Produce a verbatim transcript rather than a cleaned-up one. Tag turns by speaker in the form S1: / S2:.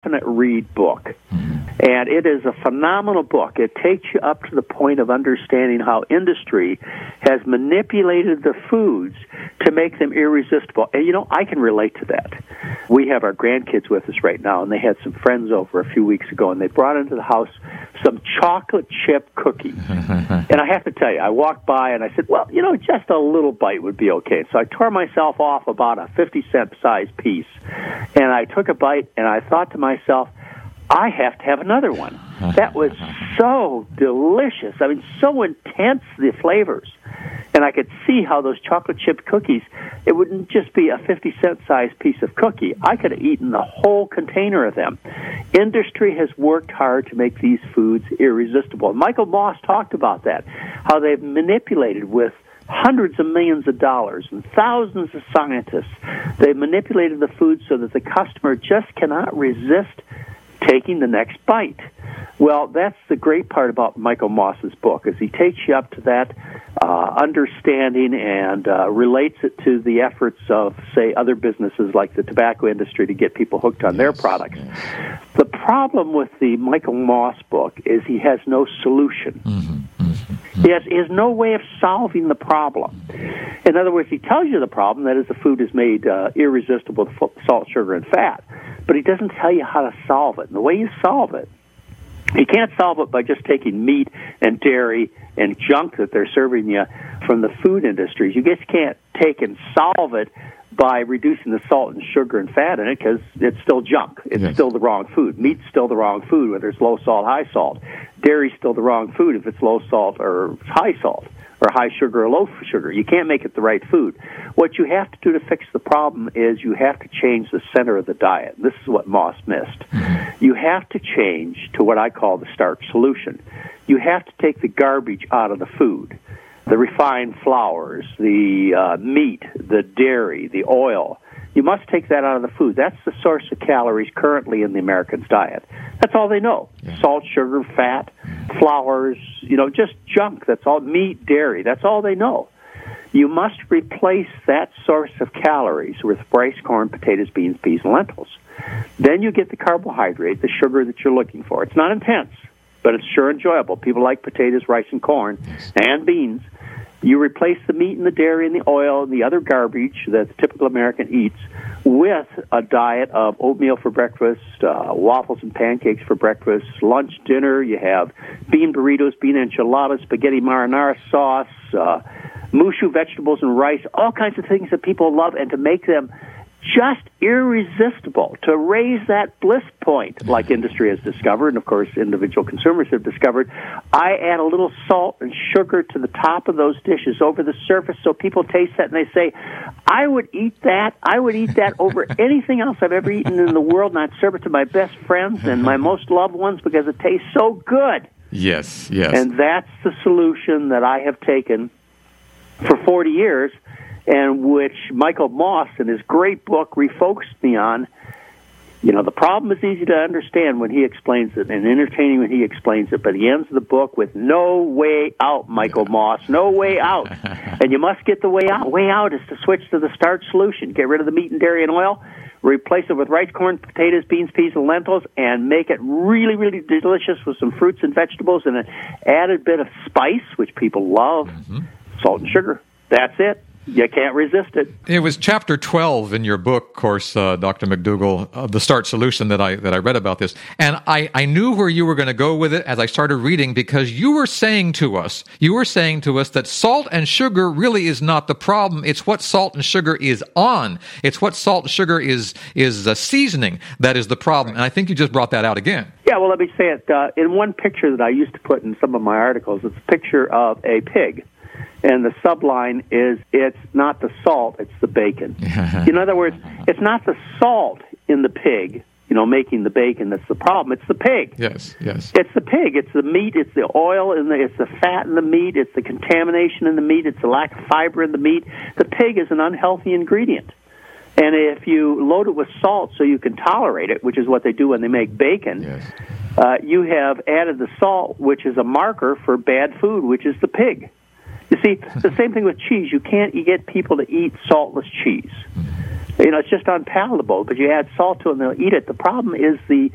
S1: definite read book. And it is a phenomenal book. It takes you up to the point of understanding how industry has manipulated the foods to make them irresistible. And, you know, I can relate to that. We have our grandkids with us right now, and they had some friends over a few weeks ago, and they brought into the house some chocolate chip cookies. And I have to tell you, I walked by, and I said, well, you know, just a little bite would be okay. So I tore myself off about a fifty-cent size piece, and I took a bite, and I thought to myself, I have to have another one. That was so delicious. I mean, so intense, the flavors. And I could see how those chocolate chip cookies, it wouldn't just be a fifty-cent size piece of cookie. I could have eaten the whole container of them. Industry has worked hard to make these foods irresistible. Michael Moss talked about that, how they've manipulated with hundreds of millions of dollars and thousands of scientists. They've manipulated the food so that the customer just cannot resist taking the next bite. Well, that's the great part about Michael Moss's book, is he takes you up to that uh, understanding and uh, relates it to the efforts of, say, other businesses like the tobacco industry to get people hooked on yes, their products. Yes. The problem with the Michael Moss book is he has no solution. Mm-hmm, mm-hmm. He, has, he has no way of solving the problem. In other words, he tells you the problem, that is, the food is made uh, irresistible to salt, sugar, and fat, but he doesn't tell you how to solve it. And the way you solve it, you can't solve it by just taking meat and dairy and junk that they're serving you from the food industries. You just can't take and solve it by reducing the salt and sugar and fat in it, because it's still junk. It's yes. still the wrong food. Meat's still the wrong food, whether it's low salt, high salt. Dairy's still the wrong food if it's low salt or high salt, or high sugar or low sugar. You can't make it the right food. What you have to do to fix the problem is you have to change the center of the diet. This is what Moss missed. You have to change to what I call the starch solution. You have to take the garbage out of the food, the refined flours, the uh, meat, the dairy, the oil. You must take that out of the food. That's the source of calories currently in the American's diet. That's all they know. Yeah. Salt, sugar, fat, flours, you know, just junk. That's all. Meat, dairy. That's all they know. You must replace that source of calories with rice, corn, potatoes, beans, peas, and lentils. Then you get the carbohydrate, the sugar that you're looking for. It's not intense, but it's sure enjoyable. People like potatoes, rice, and corn, and beans. You replace the meat and the dairy and the oil and the other garbage that the typical American eats with a diet of oatmeal for breakfast, uh, waffles and pancakes for breakfast, lunch, dinner. You have bean burritos, bean enchiladas, spaghetti marinara sauce, uh, mushu vegetables and rice, all kinds of things that people love, and to make them just irresistible, to raise that bliss point, like industry has discovered, and of course individual consumers have discovered. I add a little salt and sugar to the top of those dishes over the surface so people taste that and they say, I would eat that, I would eat that over anything else I've ever eaten in the world, and I'd serve it to my best friends and my most loved ones because it tastes so good.
S2: Yes, yes.
S1: And that's the solution that I have taken for forty years, and which Michael Moss in his great book refocused me on. You know, the problem is easy to understand when he explains it, and entertaining when he explains it, but he ends the book with no way out, Michael Moss, no way out. And you must get the way out. Way out is to switch to the starch solution. Get rid of the meat and dairy and oil, replace it with rice, corn, potatoes, beans, peas, and lentils, and make it really, really delicious with some fruits and vegetables and an added bit of spice, which people love, mm-hmm. salt and sugar. That's it. You can't resist it.
S2: It was chapter twelve in your book, of course, uh, Doctor McDougall, uh, The Starch Solution, that I that I read about this. And I, I knew where you were going to go with it as I started reading, because you were saying to us, you were saying to us that salt and sugar really is not the problem. It's what salt and sugar is on. It's what salt and sugar is is uh, seasoning that is the problem. And I think you just brought that out again.
S1: Yeah, well, let me say it. Uh, in one picture that I used to put in some of my articles, it's a picture of a pig. And the subline is, it's not the salt, it's the bacon. In other words, it's not the salt in the pig, you know, making the bacon that's the problem. It's the pig.
S2: Yes, yes.
S1: It's the pig. It's the meat. It's the oil. And the, it's the fat in the meat. It's the contamination in the meat. It's the lack of fiber in the meat. The pig is an unhealthy ingredient. And if you load it with salt so you can tolerate it, which is what they do when they make bacon,
S2: yes.
S1: uh, you have added the salt, which is a marker for bad food, which is the pig. You see, the same thing with cheese. You can't you get people to eat saltless cheese. You know, it's just unpalatable, but you add salt to it and they'll eat it. The problem is the